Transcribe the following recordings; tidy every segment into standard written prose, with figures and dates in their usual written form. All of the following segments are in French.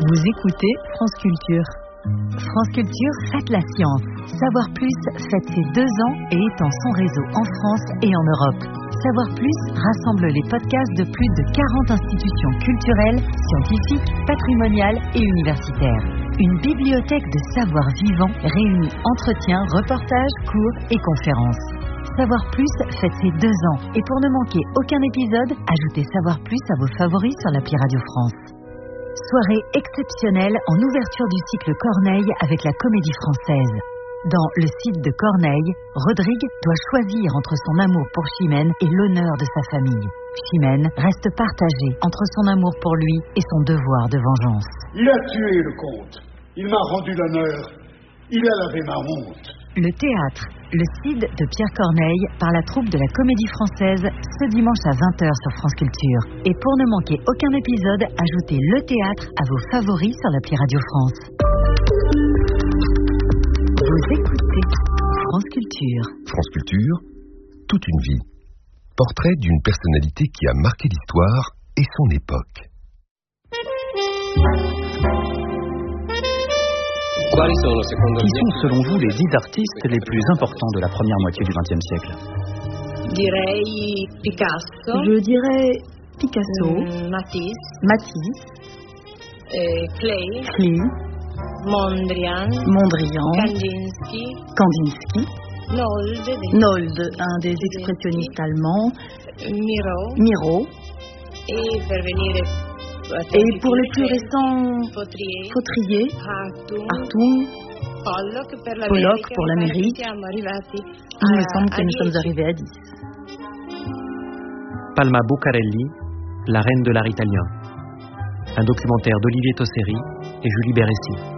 Vous écoutez France Culture. France Culture fête la science. Savoir Plus fête ses 2 ans et étend son réseau en France et en Europe. Savoir Plus rassemble les podcasts de plus de 40 institutions culturelles, scientifiques, patrimoniales et universitaires. Une bibliothèque de savoir vivant réunit entretiens, reportages, cours et conférences. Savoir Plus fête ses 2 ans et pour ne manquer aucun épisode, ajoutez Savoir Plus à vos favoris sur l'appli Radio France. Soirée exceptionnelle en ouverture du cycle Corneille avec la Comédie Française. Dans Le Cid de Corneille, Rodrigue doit choisir entre son amour pour Chimène et l'honneur de sa famille. Chimène reste partagée entre son amour pour lui et son devoir de vengeance. Il a tué le comte. Il m'a rendu l'honneur. Il a lavé ma honte. Le théâtre, Le Cid de Pierre Corneille, par la troupe de la Comédie Française, ce dimanche à 20h sur France Culture. Et pour ne manquer aucun épisode, ajoutez le théâtre à vos favoris sur l'appli Radio France. Vous écoutez France Culture. France Culture, toute une vie. Portrait d'une personnalité qui a marqué l'histoire et son époque. Qui sont selon vous les 10 artistes les plus importants de la première moitié du XXe siècle? Je dirais Picasso, Matisse, Klee, Mondrian, Kandinsky, Nolde, un des expressionnistes allemands, Miro, et pour les plus récents, Fautrier, Hartung, Pollock pour l'Amérique. Il me semble que nous sommes arrivés à 10. Palma Bucarelli, la reine de l'art italien. Un documentaire d'Olivier Tosseri et Julie Bérécy.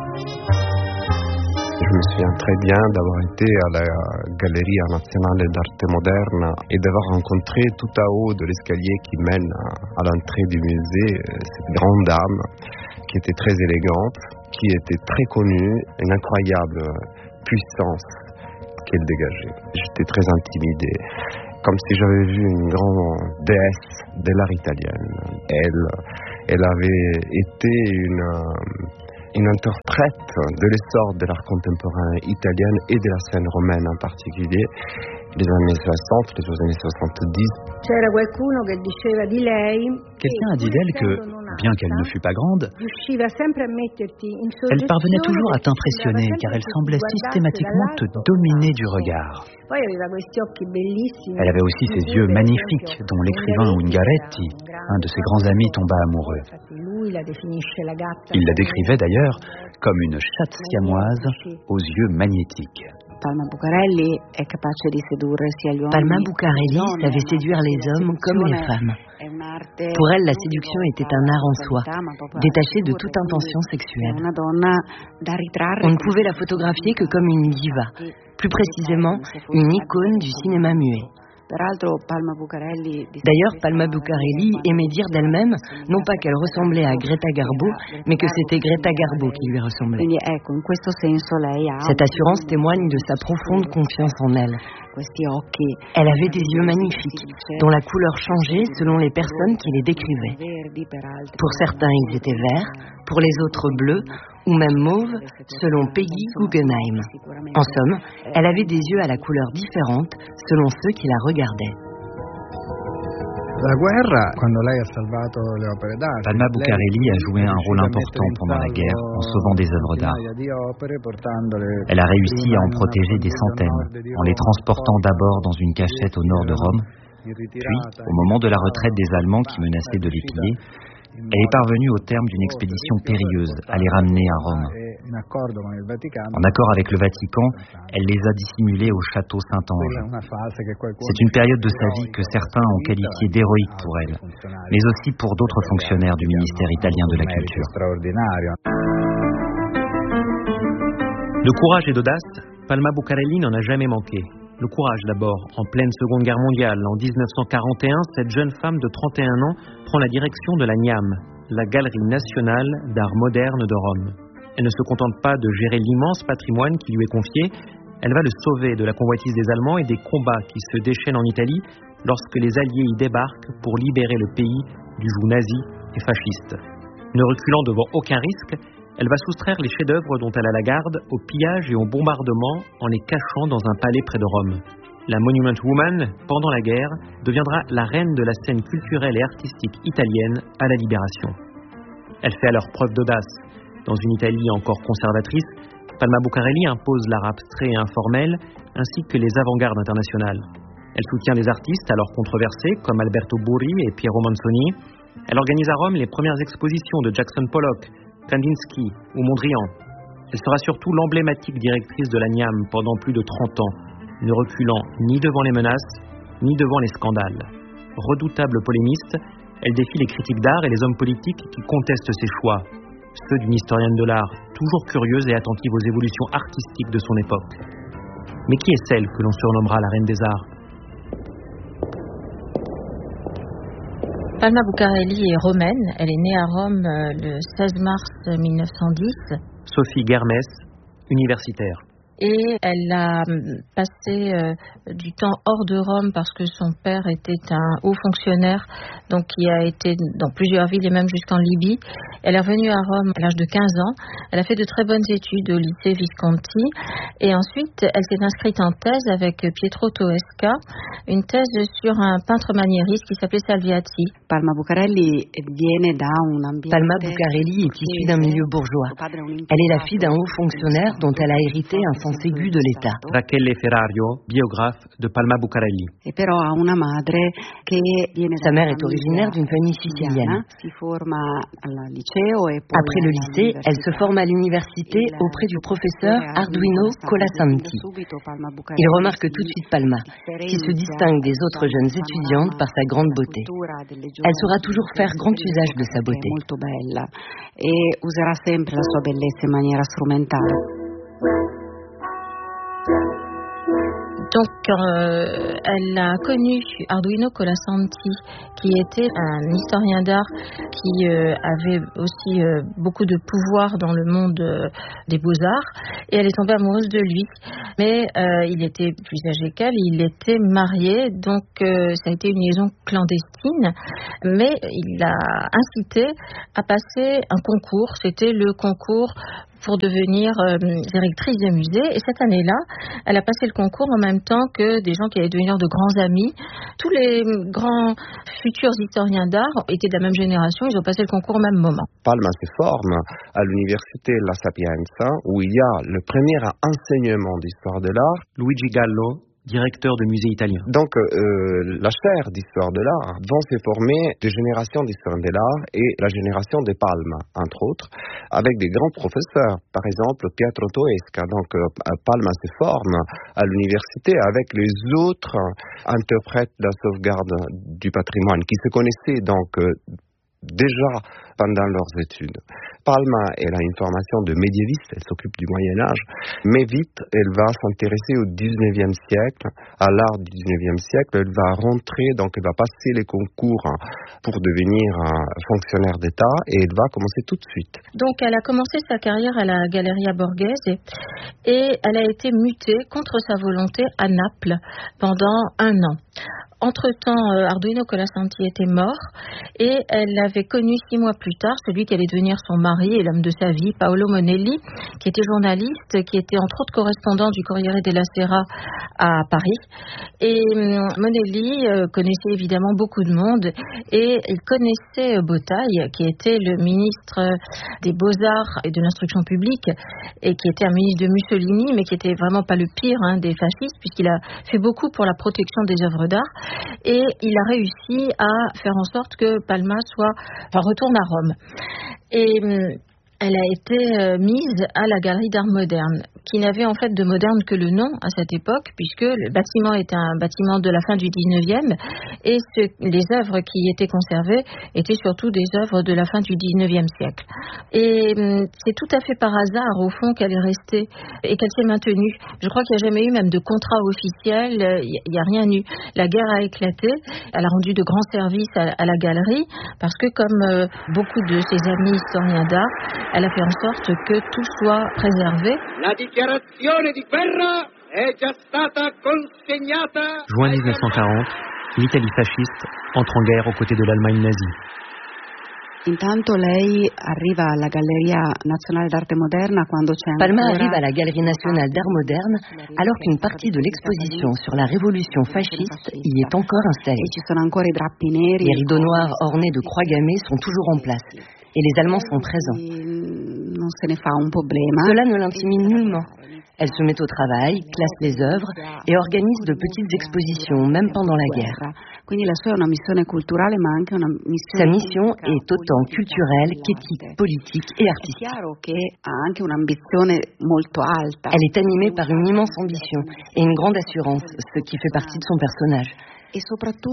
Je me souviens très bien d'avoir été à la Galleria Nazionale d'Arte Moderna et d'avoir rencontré tout à haut de l'escalier qui mène à l'entrée du musée cette grande dame qui était très élégante, qui était très connue, une incroyable puissance qu'elle dégageait. J'étais très intimidé, comme si j'avais vu une grande déesse de l'art italienne. Elle avait été une interprète de l'essor de l'art contemporain italien et de la scène romaine en particulier, les années 60, les années 70. Quelqu'un a dit d'elle que, bien qu'elle ne fût pas grande, elle parvenait toujours à t'impressionner car elle semblait systématiquement te dominer du regard. Elle avait aussi ces yeux magnifiques dont l'écrivain Ungaretti, un de ses grands amis, tomba amoureux. Il la décrivait d'ailleurs comme une chatte siamoise aux yeux magnétiques. Palma Bucarelli savait séduire les hommes comme les femmes. Pour elle, la séduction était un art en soi, détaché de toute intention sexuelle. On ne pouvait la photographier que comme une diva, plus précisément une icône du cinéma muet. D'ailleurs, Palma Bucarelli aimait dire d'elle-même, non pas qu'elle ressemblait à Greta Garbo, mais que c'était Greta Garbo qui lui ressemblait. Cette assurance témoigne de sa profonde confiance en elle. Elle avait des yeux magnifiques, dont la couleur changeait selon les personnes qui les décrivaient. Pour certains, ils étaient verts, pour les autres bleus, ou même mauve, selon Peggy Guggenheim. En somme, elle avait des yeux à la couleur différente selon ceux qui la regardaient. Palma Bucarelli a joué un rôle important pendant la guerre en sauvant des œuvres d'art. Elle a réussi à en protéger des centaines, en les transportant d'abord dans une cachette au nord de Rome, puis, au moment de la retraite des Allemands qui menaçaient de les piller, elle est parvenue au terme d'une expédition périlleuse à les ramener à Rome. En accord avec le Vatican, elle les a dissimulés au château Saint-Ange. C'est une période de sa vie que certains ont qualifiée d'héroïque pour elle, mais aussi pour d'autres fonctionnaires du ministère italien de la Culture. De courage et d'audace, Palma Bucarelli n'en a jamais manqué. Le courage d'abord. En pleine Seconde Guerre mondiale, en 1941, cette jeune femme de 31 ans prend la direction de la GNAM, la Galerie nationale d'art moderne de Rome. Elle ne se contente pas de gérer l'immense patrimoine qui lui est confié, elle va le sauver de la convoitise des Allemands et des combats qui se déchaînent en Italie lorsque les Alliés y débarquent pour libérer le pays du joug nazi et fasciste. Ne reculant devant aucun risque, elle va soustraire les chefs-d'œuvre dont elle a la garde au pillage et au bombardement en les cachant dans un palais près de Rome. La Monument Woman, pendant la guerre, deviendra la reine de la scène culturelle et artistique italienne à la Libération. Elle fait alors preuve d'audace. Dans une Italie encore conservatrice, Palma Bucarelli impose l'art abstrait et informel, ainsi que les avant-gardes internationales. Elle soutient des artistes alors controversés comme Alberto Burri et Piero Manzoni. Elle organise à Rome les premières expositions de Jackson Pollock, Kandinsky ou Mondrian. Elle sera surtout l'emblématique directrice de la NIAM pendant plus de 30 ans, ne reculant ni devant les menaces, ni devant les scandales. Redoutable polémiste, elle défie les critiques d'art et les hommes politiques qui contestent ses choix, ceux d'une historienne de l'art toujours curieuse et attentive aux évolutions artistiques de son époque. Mais qui est celle que l'on surnommera la reine des arts ? Palma Bucarelli est romaine. Elle est née à Rome le 16 mars 1910. Sophie Guermès, universitaire. Et elle a passé du temps hors de Rome parce que son père était un haut fonctionnaire, donc qui a été dans plusieurs villes et même jusqu'en Libye. Elle est revenue à Rome à l'âge de 15 ans. Elle a fait de très bonnes études au lycée Visconti. Et ensuite, elle s'est inscrite en thèse avec Pietro Toesca, une thèse sur un peintre maniériste qui s'appelait Salviati. Palma Bucarelli est issue d'un milieu bourgeois. Elle est la fille d'un haut fonctionnaire dont elle a hérité un sens aigu de l'État. Rachele Ferrario, biographe de Palma Bucarelli. Sa mère est originaire d'une famille sicilienne. Après le lycée, elle se forme à l'université auprès du professeur Arduino Colasanti. Il remarque tout de suite Palma, qui se distingue des autres jeunes étudiantes par sa grande beauté. Elle saura toujours faire grand usage de sa beauté. Donc, elle a connu Arduino Colasanti, qui était un historien d'art qui avait aussi beaucoup de pouvoir dans le monde des beaux-arts, et elle est tombée amoureuse de lui. Mais il était plus âgé qu'elle, il était marié, donc ça a été une liaison clandestine, mais il l'a incité à passer un concours. C'était le concours pour devenir directrice de musée. Et cette année-là, elle a passé le concours en même temps que des gens qui allaient devenir de grands amis. Tous les grands futurs historiens d'art étaient de la même génération, ils ont passé le concours au même moment. Palma se forme à l'université La Sapienza, où il y a le premier enseignement d'histoire de l'art. Luigi Gallo, directeur de musée italien. Donc, la chaire d'histoire de l'art vont se former des générations d'histoire de l'art et la génération de Palma, entre autres, avec des grands professeurs. Par exemple, Pietro Toesca. Donc, Palma se forme à l'université avec les autres interprètes de la sauvegarde du patrimoine qui se connaissaient donc déjà pendant leurs études. Palma, elle a une formation de médiéviste, elle s'occupe du Moyen-Âge, mais vite, elle va s'intéresser au 19e siècle, à l'art du 19e siècle. Elle va rentrer, donc elle va passer les concours pour devenir fonctionnaire d'État, et elle va commencer tout de suite. Donc, elle a commencé sa carrière à la Galleria Borghese, et elle a été mutée contre sa volonté à Naples pendant 1 an. Entre-temps, Arduino Colasanti était mort et elle avait connu 6 mois plus tard celui qui allait devenir son mari et l'homme de sa vie, Paolo Monelli, qui était journaliste, qui était entre autres correspondant du Corriere della Sera à Paris. Et Monelli connaissait évidemment beaucoup de monde et il connaissait Bottaille, qui était le ministre des Beaux-Arts et de l'Instruction publique et qui était un ministre de Mussolini, mais qui était vraiment pas le pire des fascistes, puisqu'il a fait beaucoup pour la protection des œuvres d'art. Et il a réussi à faire en sorte que Palma retourne à Rome. Et elle a été mise à la Galerie d'Art Moderne, qui n'avait en fait de moderne que le nom à cette époque, puisque le bâtiment était un bâtiment de la fin du 19e, et les œuvres qui étaient conservées étaient surtout des œuvres de la fin du 19e siècle. Et c'est tout à fait par hasard, au fond, qu'elle est restée et qu'elle s'est maintenue. Je crois qu'il n'y a jamais eu même de contrat officiel, il n'y a rien eu. La guerre a éclaté, elle a rendu de grands services à la galerie, parce que comme beaucoup de ses amis historiens d'art, elle a fait en sorte que tout soit préservé. La dichiarazione di guerra è già stata consegnata. Juin 1940, l'Italie fasciste entre en guerre aux côtés de l'Allemagne nazie. Palma arrive à la Galerie nationale d'art moderne alors qu'une partie de l'exposition sur la révolution fasciste y est encore installée. Les rideaux noirs ornés de croix gammées sont toujours en place et les Allemands sont présents. Cela ne l'intimide nullement. Elle se met au travail, classe les œuvres et organise de petites expositions, même pendant la guerre. Sa mission est autant culturelle qu'éthique, politique et artistique. Elle est animée par une immense ambition et une grande assurance, ce qui fait partie de son personnage. Elle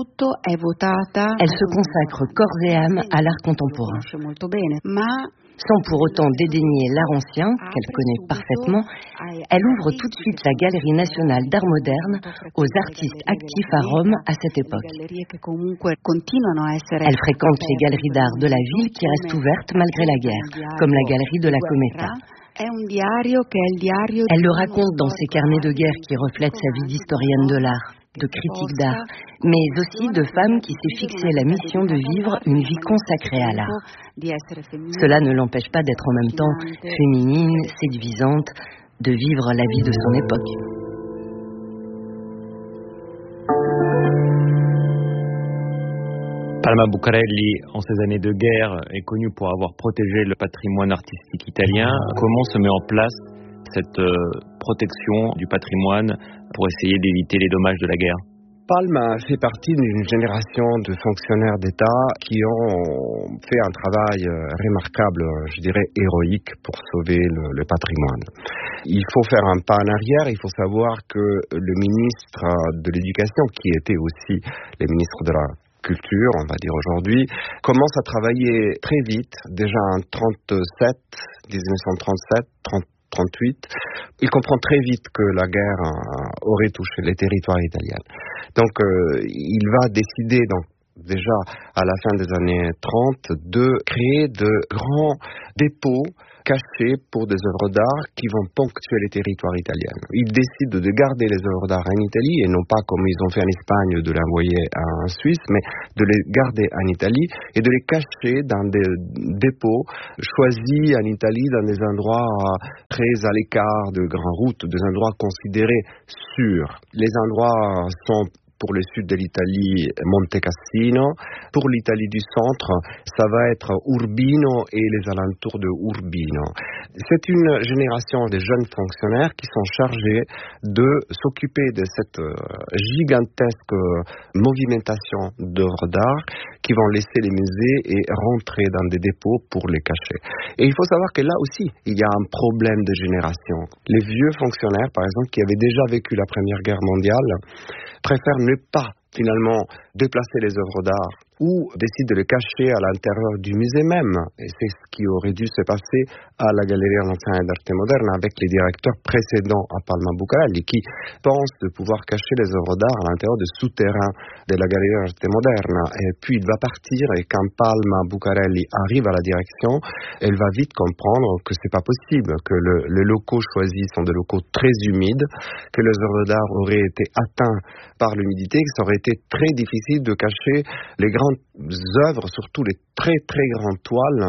se consacre corps et âme à l'art contemporain. Sans pour autant dédaigner l'art ancien, qu'elle connaît parfaitement, elle ouvre tout de suite la Galerie nationale d'art moderne aux artistes actifs à Rome à cette époque. Elle fréquente les galeries d'art de la ville qui restent ouvertes malgré la guerre, comme la galerie de la Cometa. Elle le raconte dans ses carnets de guerre qui reflètent sa vie d'historienne de l'art, de critique d'art, mais aussi de femme qui s'est fixé la mission de vivre une vie consacrée à l'art. Cela ne l'empêche pas d'être en même temps féminine, séduisante, de vivre la vie de son époque. Palma Bucarelli, en ces années de guerre, est connue pour avoir protégé le patrimoine artistique italien. Comment se met en place cette protection du patrimoine pour essayer d'éviter les dommages de la guerre? Palma fait partie d'une génération de fonctionnaires d'État qui ont fait un travail remarquable, je dirais héroïque, pour sauver le patrimoine. Il faut faire un pas en arrière, il faut savoir que le ministre de l'Éducation, qui était aussi le ministre de la Culture, on va dire aujourd'hui, commence à travailler très vite, déjà en 1938, il comprend très vite que la guerre aurait touché les territoires italiens. Donc il va décider déjà à la fin des années 30 de créer de grands dépôts cachés pour des œuvres d'art qui vont ponctuer les territoires italiens. Il décide de garder les œuvres d'art en Italie et non pas comme ils ont fait en Espagne de l'envoyer en Suisse, mais de les garder en Italie et de les cacher dans des dépôts choisis en Italie dans des endroits très à l'écart de grandes routes, des endroits considérés sûrs. Les endroits sont pour le sud de l'Italie, Monte Cassino. Pour l'Italie du centre, ça va être Urbino et les alentours de Urbino. C'est une génération de jeunes fonctionnaires qui sont chargés de s'occuper de cette gigantesque movimentation d'œuvres d'art qui vont laisser les musées et rentrer dans des dépôts pour les cacher. Et il faut savoir que là aussi, il y a un problème de génération. Les vieux fonctionnaires, par exemple, qui avaient déjà vécu la Première Guerre mondiale, préfèrent ne pas finalement déplacer les œuvres d'art ou décident de les cacher à l'intérieur du musée même. Et c'est ce qui aurait dû se passer à la Galleria Nazionale d'Arte Moderna avec les directeurs précédents à Palma Bucarelli qui pensent de pouvoir cacher les œuvres d'art à l'intérieur des souterrains de la Galleria d'Arte Moderna. Et puis il va partir et quand Palma Bucarelli arrive à la direction, elle va vite comprendre que c'est pas possible, que les locaux choisis sont des locaux très humides, que les œuvres d'art auraient été atteintes par l'humidité, que ça aurait été très difficile de cacher les grandes œuvres, surtout les très très grandes toiles.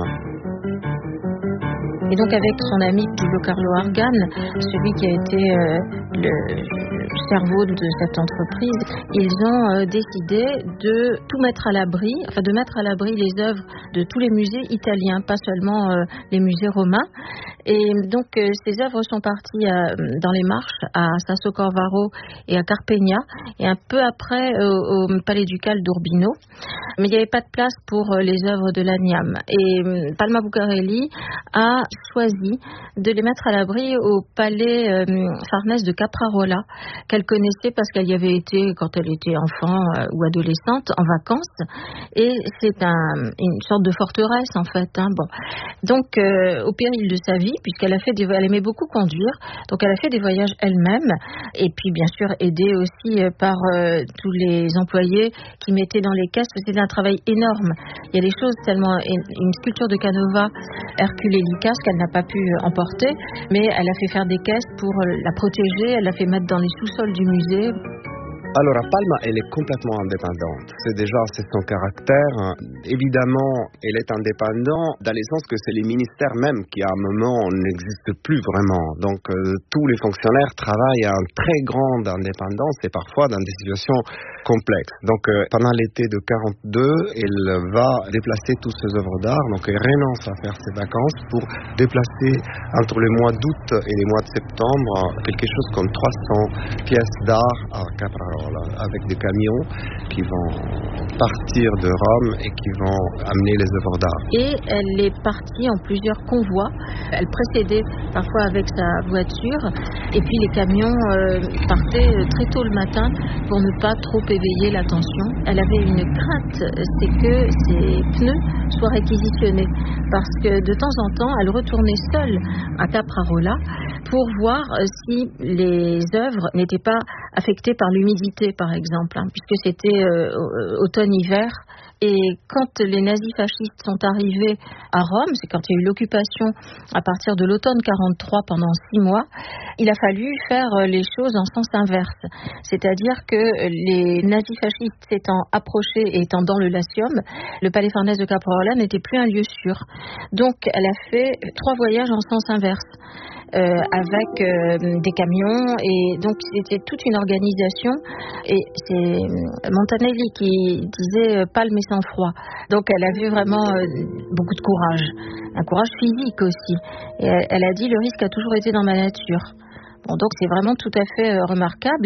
Et donc avec son ami Giulio Carlo Argan, celui qui a été le cerveau de cette entreprise, ils ont décidé de tout mettre à l'abri, enfin de mettre à l'abri les œuvres de tous les musées italiens, pas seulement les musées romains. Et donc ces œuvres sont parties dans les marches à Sasso Corvaro et à Carpegna et un peu après au Palais ducal d'Urbino. Mais il n'y avait pas de place pour les œuvres de l'Agnam. Et Palma Bucarelli a choisi de les mettre à l'abri au Palais Farnèse de Caprarola, qu'elle connaissait parce qu'elle y avait été quand elle était enfant ou adolescente en vacances. Et c'est une sorte de forteresse en fait. Bon. Donc au péril de sa vie, puisqu'elle elle aimait beaucoup conduire, donc elle a fait des voyages elle-même, et puis bien sûr aidée aussi par tous les employés qui mettaient dans les caisses. C'était un travail énorme. Il y a des choses tellement... Une sculpture de Canova, Hercule Lycas, qu'elle n'a pas pu emporter, mais elle a fait faire des caisses pour la protéger, elle l'a fait mettre dans les sous-sols du musée. Alors, Palma, elle est complètement indépendante. C'est son caractère. Évidemment, elle est indépendante dans le sens que c'est les ministères même qui, à un moment, n'existent plus vraiment. Donc, tous les fonctionnaires travaillent à une très grande indépendance et parfois dans des situations complexes. Donc, pendant l'été de 42, elle va déplacer toutes ses œuvres d'art. Donc, elle renonce à faire ses vacances pour déplacer entre les mois d'août et les mois de septembre quelque chose comme 300 pièces d'art à Caprarola, avec des camions qui vont partir de Rome et qui vont amener les œuvres d'art. Et elle est partie en plusieurs convois. Elle précédait parfois avec sa voiture et puis les camions partaient très tôt le matin pour ne pas trop éveiller l'attention. Elle avait une crainte, c'est que ses pneus soient réquisitionnés parce que de temps en temps, elle retournait seule à Caprarola pour voir si les œuvres n'étaient pas affectées par l'humidité, par exemple, puisque c'était automne-hiver. Et quand les nazis fascistes sont arrivés à Rome, c'est quand il y a eu l'occupation à partir de l'automne 43 pendant 6 mois, il a fallu faire les choses en sens inverse. C'est-à-dire que les nazis fascistes s'étant approchés et étant dans le Latium, le palais Farnèse de Caprarola n'était plus un lieu sûr. Donc elle a fait 3 voyages en sens inverse. Avec des camions, et donc c'était toute une organisation, et c'est Montanelli qui disait Palme et sans froid. Donc elle avait vraiment beaucoup de courage, un courage physique aussi, et elle a dit le risque a toujours été dans ma nature. Bon, donc c'est vraiment tout à fait remarquable.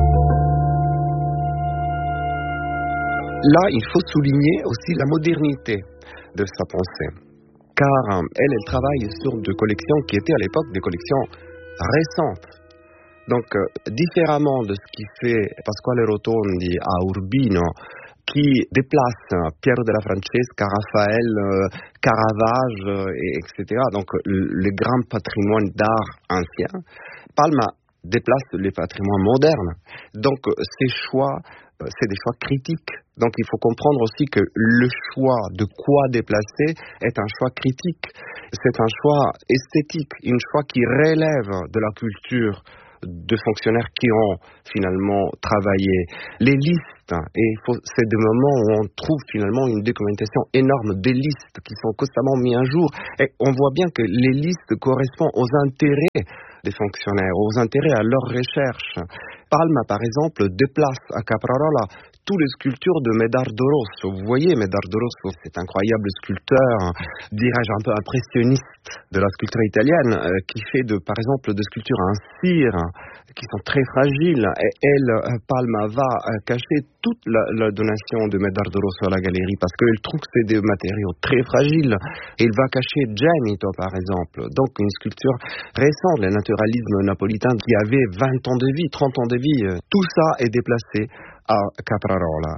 Là, il faut souligner aussi la modernité de sa pensée. Car elle travaille sur des collections qui étaient à l'époque des collections récentes. Donc, différemment de ce qui fait Pasquale Rotondi à Urbino, qui déplace Piero della Francesca, Raphaël, Caravage, etc., donc le grand patrimoine d'art ancien, Palma déplace le patrimoine moderne. Donc, ces choix, c'est des choix critiques. Donc il faut comprendre aussi que le choix de quoi déplacer est un choix critique. C'est un choix esthétique, un choix qui relève de la culture de fonctionnaires qui ont finalement travaillé. Les listes, et c'est des moments où on trouve finalement une documentation énorme des listes qui sont constamment mises à jour. Et on voit bien que les listes correspondent aux intérêts des fonctionnaires, aux intérêts à leur recherche. Palma, par exemple, déplace à Caprarola toutes les sculptures de Medardo Rosso. Vous voyez, Medardo Rosso, c'est un incroyable sculpteur, dirais-je un peu impressionniste de la sculpture italienne, qui fait, par exemple, des sculptures en cire, qui sont très fragiles. Et elle, Palma, va cacher toute la donation de Medardo Rosso à la galerie, parce qu'elle trouve que c'est des matériaux très fragiles. Et il va cacher Gemito, par exemple. Donc, une sculpture récente, le naturalisme napolitain, qui avait 20 ans de vie, 30 ans de vie. Tout ça est déplacé à Caprarola.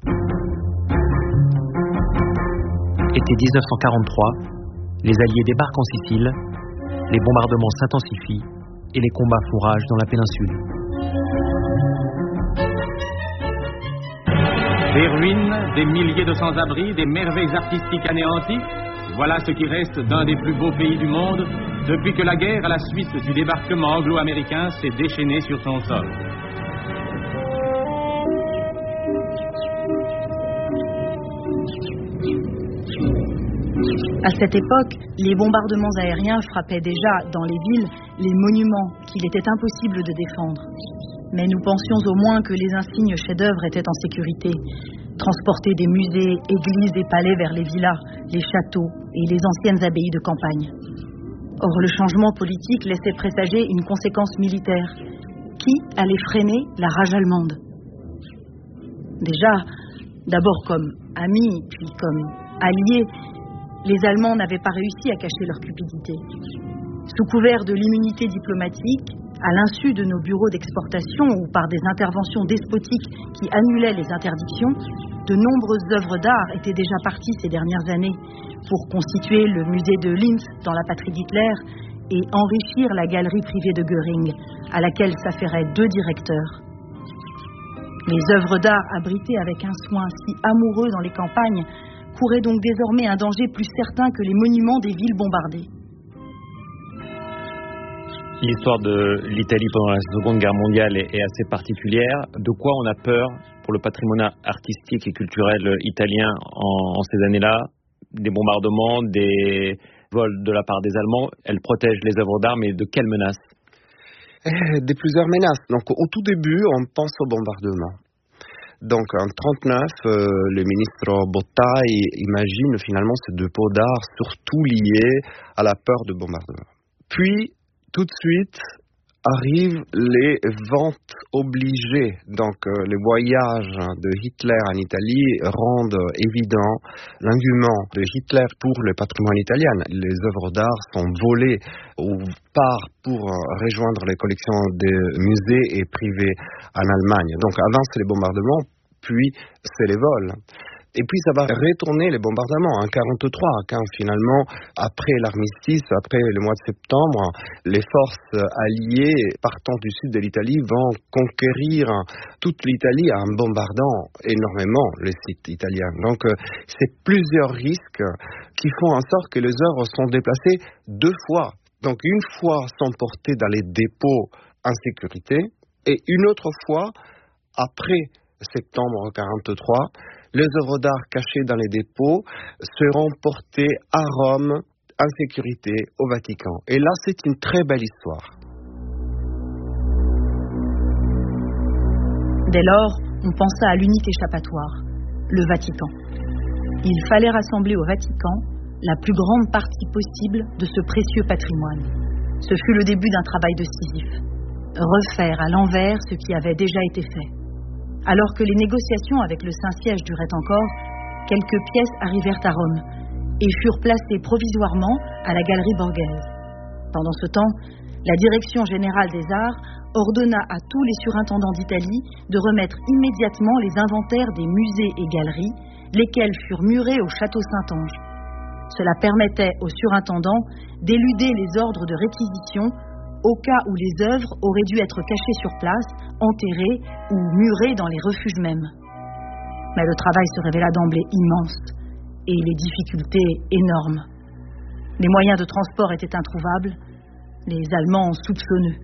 Été 1943, les Alliés débarquent en Sicile, les bombardements s'intensifient et les combats font rage dans la péninsule. Des ruines, des milliers de sans-abri, des merveilles artistiques anéanties, voilà ce qui reste d'un des plus beaux pays du monde depuis que la guerre à la suite du débarquement anglo-américain s'est déchaînée sur son sol. À cette époque, les bombardements aériens frappaient déjà dans les villes les monuments qu'il était impossible de défendre. Mais nous pensions au moins que les insignes chefs-d'œuvre étaient en sécurité. Transporter des musées, églises et palais vers les villas, les châteaux et les anciennes abbayes de campagne. Or, le changement politique laissait présager une conséquence militaire. Qui allait freiner la rage allemande? Déjà, d'abord comme amis, puis comme alliés, les Allemands n'avaient pas réussi à cacher leur cupidité. Sous couvert de l'immunité diplomatique, à l'insu de nos bureaux d'exportation ou par des interventions despotiques qui annulaient les interdictions, de nombreuses œuvres d'art étaient déjà parties ces dernières années pour constituer le musée de Linz dans la patrie d'Hitler et enrichir la galerie privée de Göring, à laquelle s'affairaient 2 directeurs. Les œuvres d'art abritées avec un soin si amoureux dans les campagnes couraient donc désormais un danger plus certain que les monuments des villes bombardées. L'histoire de l'Italie pendant la Seconde Guerre mondiale est assez particulière. De quoi on a peur pour le patrimoine artistique et culturel italien en ces années-là? Des bombardements, des vols de la part des Allemands. Elle protège les œuvres d'art, mais de quelles menaces? De plusieurs menaces. Donc, au tout début, on pense au bombardement. Donc, en 1939, le ministre Botta imagine finalement ces dépôts d'art surtout liés à la peur de bombardement. Puis, tout de suite, arrivent les ventes obligées. Donc, les voyages de Hitler en Italie rendent évident l'engouement de Hitler pour le patrimoine italien. Les œuvres d'art sont volées ou partent pour rejoindre les collections des musées et privés en Allemagne. Donc, avant, c'est les bombardements, puis c'est les vols. Et puis ça va retourner les bombardements en 1943, quand finalement, après l'armistice, après le mois de septembre, les forces alliées partant du sud de l'Italie vont conquérir toute l'Italie en bombardant énormément les sites italiens. Donc c'est plusieurs risques qui font en sorte que les œuvres sont déplacées 2 fois. Donc une fois sont portées dans les dépôts en sécurité, et une autre fois, après septembre 1943, les œuvres d'art cachées dans les dépôts seront portées à Rome en sécurité au Vatican. Et là, c'est une très belle histoire. Dès lors, on pensa à l'unique échappatoire, le Vatican. Il fallait rassembler au Vatican la plus grande partie possible de ce précieux patrimoine. Ce fut le début d'un travail de Sisyphe. Refaire à l'envers ce qui avait déjà été fait. Alors que les négociations avec le Saint-Siège duraient encore, quelques pièces arrivèrent à Rome et furent placées provisoirement à la Galerie Borghese. Pendant ce temps, la Direction générale des arts ordonna à tous les surintendants d'Italie de remettre immédiatement les inventaires des musées et galeries, lesquels furent murés au château Saint-Ange. Cela permettait aux surintendants d'éluder les ordres de réquisition au cas où les œuvres auraient dû être cachées sur place, enterrées ou murées dans les refuges mêmes. Mais le travail se révéla d'emblée immense et les difficultés énormes. Les moyens de transport étaient introuvables, les Allemands soupçonneux.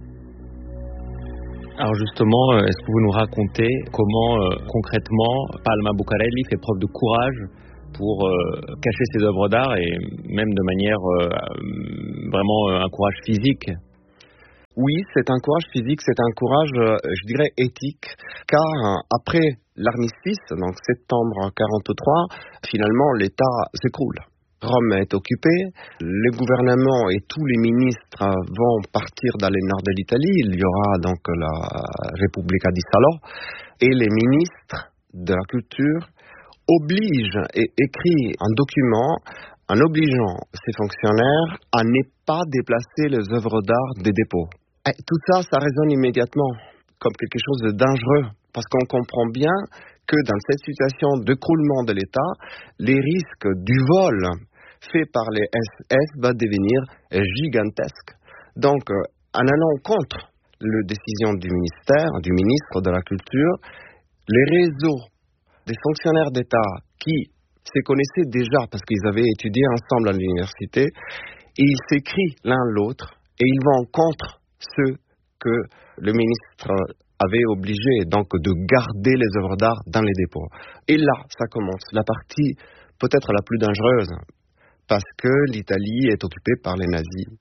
Alors justement, est-ce que vous nous racontez comment concrètement Palma Bucarelli fait preuve de courage pour cacher ses œuvres d'art et même de manière vraiment un courage physique? Oui, c'est un courage physique, c'est un courage, je dirais, éthique, car après l'armistice, donc septembre 1943, finalement l'État s'écroule. Rome est occupée, le gouvernement et tous les ministres vont partir dans le nord de l'Italie, il y aura donc la Repubblica di Salò, et les ministres de la culture obligent et écrivent un document en obligeant ces fonctionnaires à ne pas déplacer les œuvres d'art des dépôts. Et tout ça, ça résonne immédiatement comme quelque chose de dangereux, parce qu'on comprend bien que dans cette situation d'écroulement de l'État, les risques du vol fait par les SS va devenir gigantesques. Donc, en allant contre la décision du ministre de la Culture, les réseaux des fonctionnaires d'État qui se connaissaient déjà parce qu'ils avaient étudié ensemble à l'université, et ils s'écrivent l'un l'autre et ils vont contre ceux que le ministre avait obligé donc de garder les œuvres d'art dans les dépôts. Et là, ça commence, la partie peut-être la plus dangereuse, parce que l'Italie est occupée par les nazis.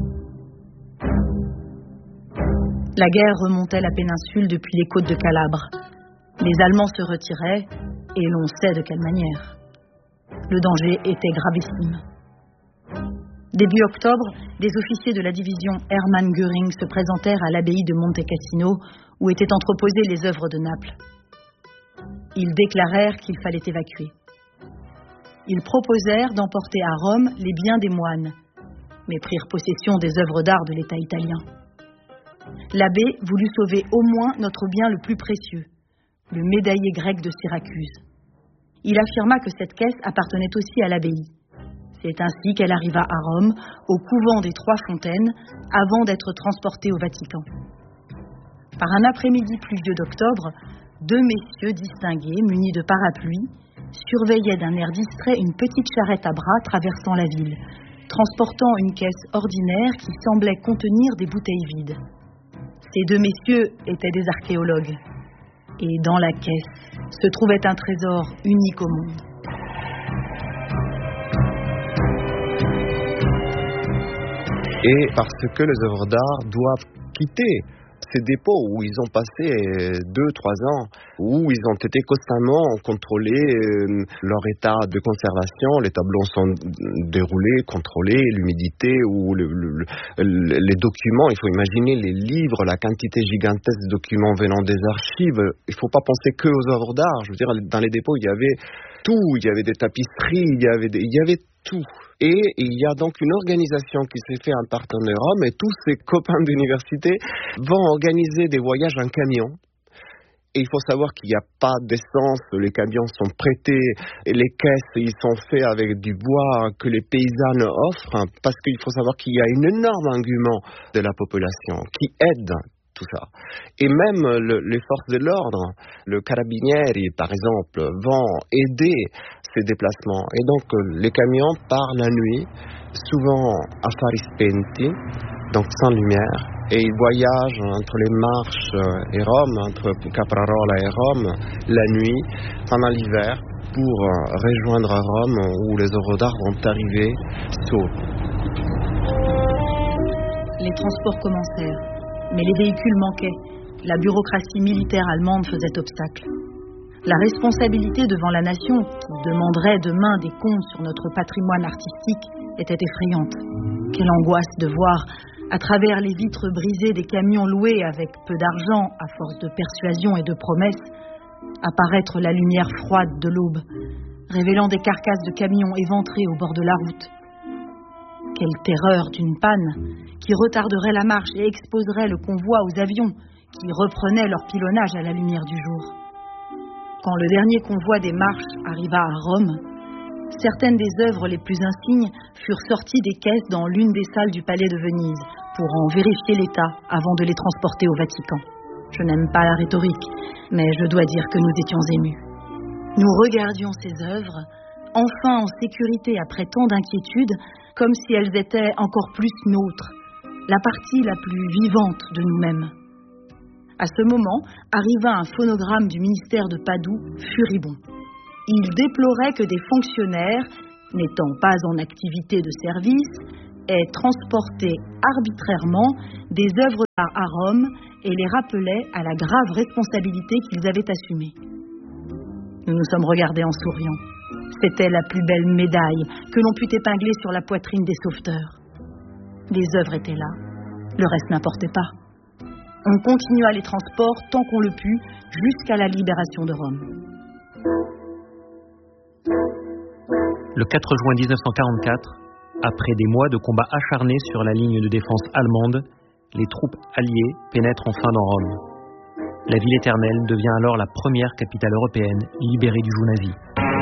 La guerre remontait la péninsule depuis les côtes de Calabre. Les Allemands se retiraient, et l'on sait de quelle manière. Le danger était gravissime. Début octobre, des officiers de la division Hermann Göring se présentèrent à l'abbaye de Monte Cassino, où étaient entreposées les œuvres de Naples. Ils déclarèrent qu'il fallait évacuer. Ils proposèrent d'emporter à Rome les biens des moines, mais prirent possession des œuvres d'art de l'État italien. L'abbé voulut sauver au moins notre bien le plus précieux, le médaillé grec de Syracuse. Il affirma que cette caisse appartenait aussi à l'abbaye. C'est ainsi qu'elle arriva à Rome, au couvent des Trois Fontaines, avant d'être transportée au Vatican. Par un après-midi pluvieux d'octobre, 2 messieurs distingués, munis de parapluies, surveillaient d'un air distrait une petite charrette à bras traversant la ville, transportant une caisse ordinaire qui semblait contenir des bouteilles vides. Ces deux messieurs étaient des archéologues. Et dans la caisse se trouvait un trésor unique au monde. Et parce que les œuvres d'art doivent quitter ces dépôts où ils ont passé 2-3 ans, où ils ont été constamment contrôlés, leur état de conservation, les tableaux sont déroulés, contrôlés, l'humidité ou les documents. Il faut imaginer les livres, la quantité gigantesque de documents venant des archives. Il ne faut pas penser que aux œuvres d'art. Je veux dire, dans les dépôts, il y avait tout. Il y avait des tapisseries, il y avait tout. Et il y a donc une organisation qui s'est faite en partant de Rome, et tous ces copains d'université vont organiser des voyages en camion. Et il faut savoir qu'il n'y a pas d'essence, les camions sont prêtés, et les caisses, ils sont faits avec du bois que les paysannes offrent, parce qu'il faut savoir qu'il y a un énorme engouement de la population qui aide tout ça. Et même les forces de l'ordre, le carabinieri par exemple, vont aider ces déplacements. Et donc les camions partent la nuit, souvent à fari spenti, donc sans lumière, et ils voyagent entre les Marches et Rome, entre Caprarola et Rome, la nuit, pendant l'hiver, pour rejoindre Rome où les œuvres d'art vont arriver tôt. Les transports commencèrent. Mais les véhicules manquaient. La bureaucratie militaire allemande faisait obstacle. La responsabilité devant la nation, qui demanderait demain des comptes sur notre patrimoine artistique, était effrayante. Quelle angoisse de voir, à travers les vitres brisées des camions loués avec peu d'argent, à force de persuasion et de promesses, apparaître la lumière froide de l'aube, révélant des carcasses de camions éventrés au bord de la route. Quelle terreur d'une panne qui retarderait la marche et exposerait le convoi aux avions qui reprenaient leur pilonnage à la lumière du jour. Quand le dernier convoi des Marches arriva à Rome, certaines des œuvres les plus insignes furent sorties des caisses dans l'une des salles du palais de Venise pour en vérifier l'état avant de les transporter au Vatican. Je n'aime pas la rhétorique, mais je dois dire que nous étions émus. Nous regardions ces œuvres, enfin en sécurité après tant d'inquiétudes, comme si elles étaient encore plus nôtres, la partie la plus vivante de nous-mêmes. À ce moment, arriva un phonogramme du ministère de Padoue, furibond. Il déplorait que des fonctionnaires, n'étant pas en activité de service, aient transporté arbitrairement des œuvres d'art à Rome et les rappelaient à la grave responsabilité qu'ils avaient assumée. Nous nous sommes regardés en souriant. C'était la plus belle médaille que l'on pût épingler sur la poitrine des sauveteurs. Les œuvres étaient là, le reste n'importait pas. On continua les transports tant qu'on le put, jusqu'à la libération de Rome. Le 4 juin 1944, après des mois de combats acharnés sur la ligne de défense allemande, les troupes alliées pénètrent enfin dans Rome. La ville éternelle devient alors la première capitale européenne libérée du joug nazi.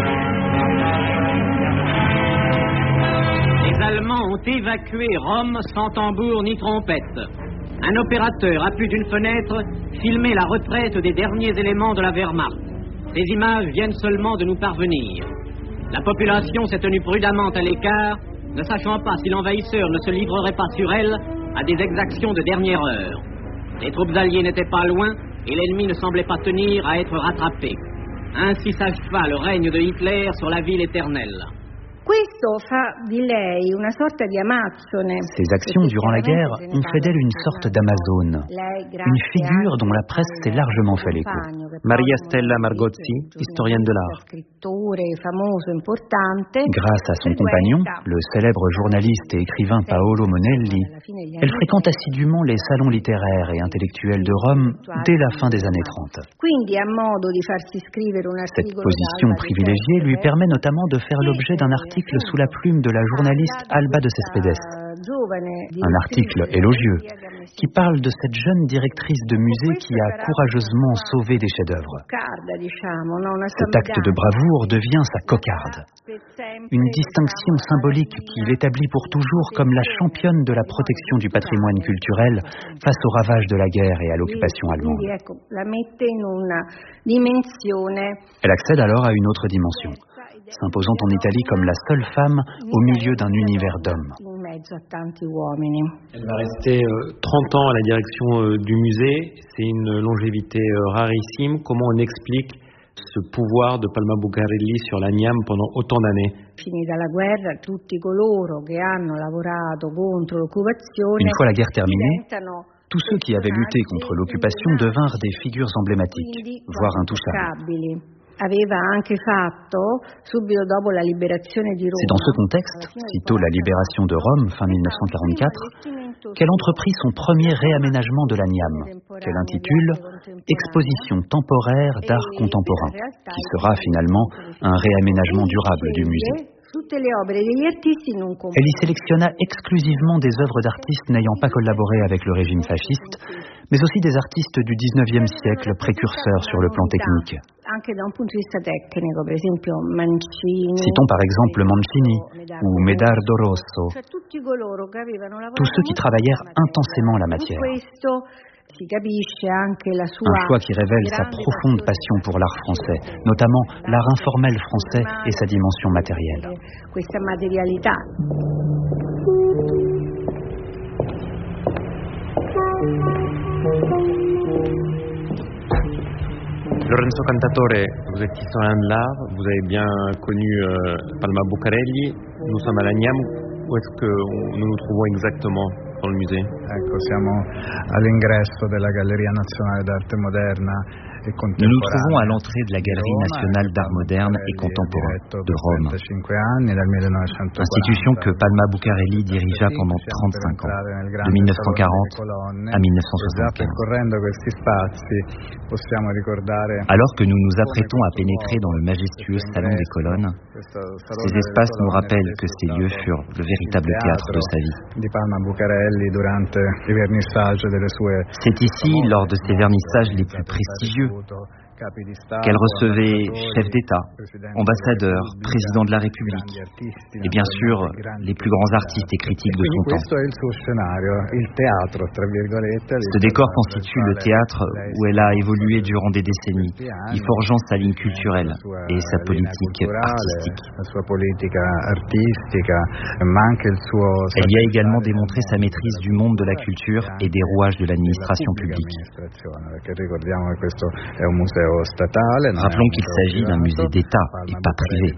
Les Allemands ont évacué Rome sans tambour ni trompette. Un opérateur, à plus d'une fenêtre, filmait la retraite des derniers éléments de la Wehrmacht. Ces images viennent seulement de nous parvenir. La population s'est tenue prudemment à l'écart, ne sachant pas si l'envahisseur ne se livrerait pas sur elle à des exactions de dernière heure. Les troupes alliées n'étaient pas loin et l'ennemi ne semblait pas tenir à être rattrapé. Ainsi s'acheva le règne de Hitler sur la ville éternelle. Ces actions durant la guerre ont fait d'elle une sorte d'Amazone, une figure dont la presse s'est largement fait l'écho. Maria Stella Margozzi, historienne de l'art. Grâce à son compagnon, le célèbre journaliste et écrivain Paolo Monelli, elle fréquente assidûment les salons littéraires et intellectuels de Rome dès la fin des années 30. Cette position privilégiée lui permet notamment de faire l'objet d'un article sous la plume de la journaliste Alba de Cespedes. Un article élogieux qui parle de cette jeune directrice de musée qui a courageusement sauvé des chefs-d'œuvre. Cet acte de bravoure devient sa cocarde. Une distinction symbolique qui l'établit pour toujours comme la championne de la protection du patrimoine culturel face aux ravages de la guerre et à l'occupation allemande. Elle accède alors à une autre dimension. s'imposant en Italie comme la seule femme au milieu d'un univers d'hommes. Elle va rester 30 ans à la direction du musée. C'est une longévité rarissime. Comment on explique ce pouvoir de Palma Bucarelli sur la Niam pendant autant d'années? Une fois la guerre terminée, tous ceux qui avaient lutté contre l'occupation devinrent des figures emblématiques, voire intouchables. C'est dans ce contexte, sitôt la libération de Rome, fin 1944, qu'elle entreprit son premier réaménagement de la Niam, qu'elle intitule « Exposition temporaire d'art contemporain », qui sera finalement un réaménagement durable du musée. Elle y sélectionna exclusivement des œuvres d'artistes n'ayant pas collaboré avec le régime fasciste, mais aussi des artistes du XIXe siècle précurseurs sur le plan technique. Citons par exemple Mancini ou Medardo Rosso, tous ceux qui travaillèrent intensément la matière. Un choix qui révèle sa profonde passion pour l'art français, notamment l'art informel français et sa dimension matérielle. Lorenzo Cantatore, vous êtes historien de l'art, vous avez bien connu Palma Bucarelli. Nous sommes à la Niam. Où est-ce que nous nous trouvons exactement dans le musée? Siamo all'ingresso della Galleria Nazionale d'Arte Moderna e Contemporanea. Nous nous trouvons à l'entrée de la Galerie nationale d'art moderne et contemporain de Rome, institution que Palma Bucarelli dirigea pendant 35 ans, de 1940 à 1975. Alors que nous nous apprêtons à pénétrer dans le majestueux Salon des Colonnes, ces espaces nous rappellent que ces lieux furent le véritable théâtre de sa vie. C'est ici, lors de ses vernissages les plus prestigieux, qu'elle recevait chefs d'État, ambassadeurs, présidents de la République et bien sûr les plus grands artistes et critiques de son temps. Ce décor constitue le théâtre où elle a évolué durant des décennies, y forgeant sa ligne culturelle et sa politique artistique. Elle y a également démontré sa maîtrise du monde de la culture et des rouages de l'administration publique. Rappelons qu'il s'agit d'un musée d'État et pas privé.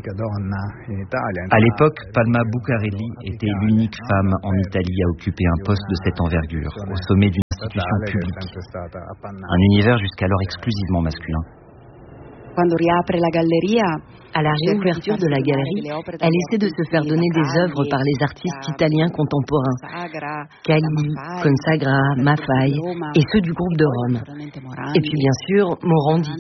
À l'époque, Palma Bucarelli était l'unique femme en Italie à occuper un poste de cette envergure, au sommet d'une institution publique. Un univers jusqu'alors exclusivement masculin. À la réouverture de la galerie, elle essaie de se faire donner des œuvres par les artistes italiens contemporains, Cali, Consagra, Maffei et ceux du groupe de Rome. Et puis bien sûr, Morandi.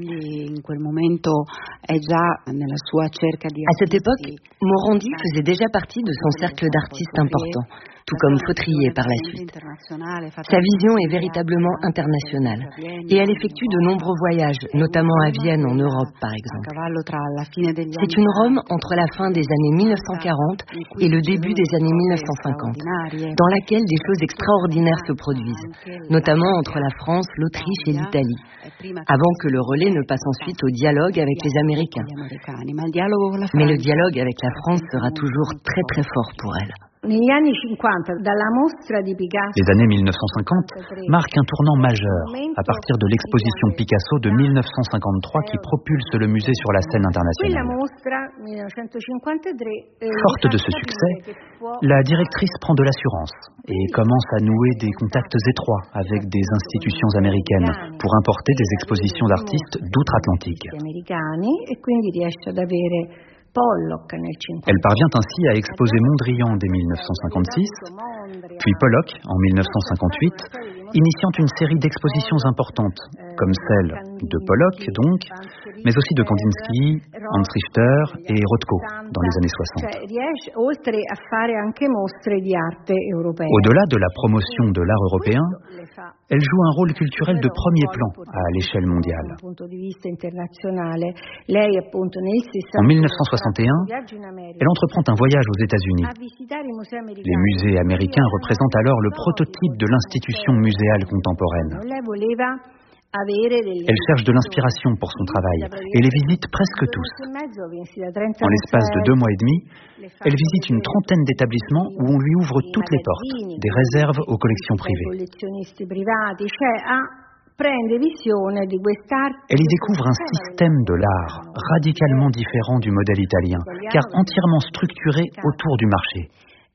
À cette époque, Morandi faisait déjà partie de son cercle d'artistes importants, tout comme Fautrier par la suite. Sa vision est véritablement internationale et elle effectue de nombreux voyages, notamment à Vienne en Europe par exemple. C'est une Rome entre la fin des années 1940 et le début des années 1950, dans laquelle des choses extraordinaires se produisent, notamment entre la France, l'Autriche et l'Italie, avant que le relais ne passe ensuite au dialogue avec les Américains. Mais le dialogue avec la France sera toujours très très fort pour elle. Les années 1950 marquent un tournant majeur à partir de l'exposition Picasso de 1953 qui propulse le musée sur la scène internationale. Forte de ce succès, la directrice prend de l'assurance et commence à nouer des contacts étroits avec des institutions américaines pour importer des expositions d'artistes d'outre-Atlantique. Elle parvient ainsi à exposer Mondrian dès 1956, puis Pollock en 1958, initiant une série d'expositions importantes, comme celle de Pollock donc, mais aussi de Kandinsky, Hans Richter et Rothko dans les années 60. Au-delà de la promotion de l'art européen, elle joue un rôle culturel de premier plan à l'échelle mondiale. En 1961, elle entreprend un voyage aux États-Unis. Les musées américains représentent alors le prototype de l'institution muséale contemporaine. Elle cherche de l'inspiration pour son travail et les visite presque tous. En l'espace de 2 mois et demi, elle visite une trentaine d'établissements où on lui ouvre toutes les portes, des réserves aux collections privées. Elle y découvre un système de l'art radicalement différent du modèle italien, car entièrement structuré autour du marché.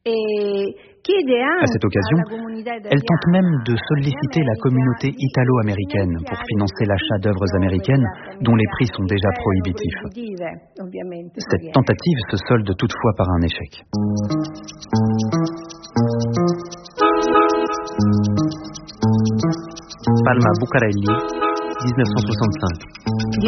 À cette occasion, elle tente même de solliciter la communauté italo-américaine pour financer l'achat d'œuvres américaines dont les prix sont déjà prohibitifs. Cette tentative se solde toutefois par un échec. Palma Bucarelli, 1965. Je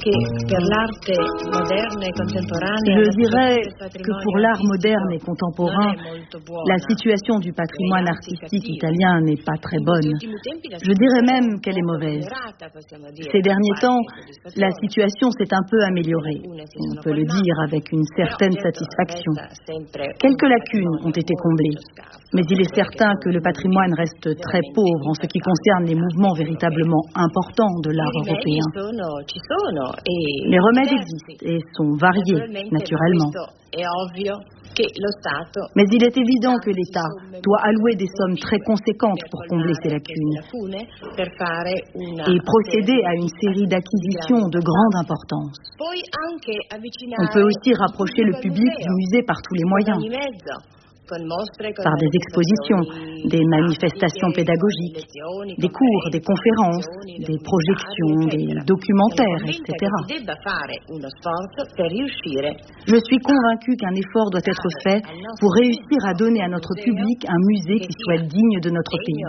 dirais que pour l'art moderne et contemporain, la situation du patrimoine artistique italien n'est pas très bonne. Je dirais même qu'elle est mauvaise. Ces derniers temps, la situation s'est un peu améliorée. On peut le dire avec une certaine satisfaction. Quelques lacunes ont été comblées. Mais il est certain que le patrimoine reste très pauvre en ce qui concerne les mouvements véritablement importants de l'art européen. Les remèdes existent et sont variés, naturellement. Mais il est évident que l'État doit allouer des sommes très conséquentes pour combler ces lacunes et procéder à une série d'acquisitions de grande importance. On peut aussi rapprocher le public du musée par tous les moyens. Par des expositions, des manifestations pédagogiques, des cours, des conférences, des projections, des documentaires, etc. Je suis convaincue qu'un effort doit être fait pour réussir à donner à notre public un musée qui soit digne de notre pays.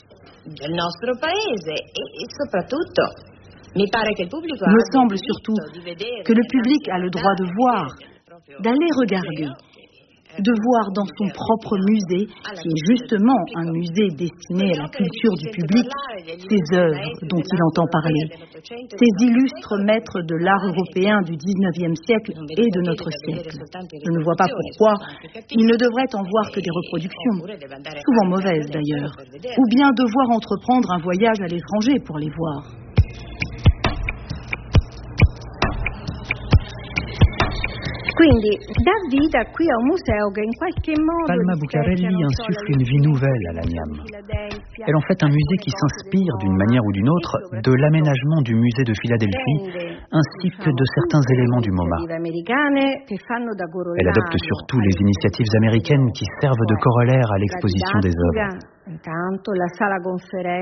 Il me semble surtout que le public a le droit de voir, d'aller regarder, de voir dans son propre musée, qui est justement un musée destiné à la culture du public, ces œuvres dont il entend parler, ces illustres maîtres de l'art européen du XIXe siècle et de notre siècle. Je ne vois pas pourquoi il ne devrait en voir que des reproductions, souvent mauvaises d'ailleurs, ou bien devoir entreprendre un voyage à l'étranger pour les voir. Palma Bucarelli insuffle une vie nouvelle à l'ANIAM. Elle en fait un musée qui s'inspire d'une manière ou d'une autre de l'aménagement du musée de Philadelphie ainsi que de certains éléments du MoMA. Elle adopte surtout les initiatives américaines qui servent de corollaire à l'exposition des œuvres.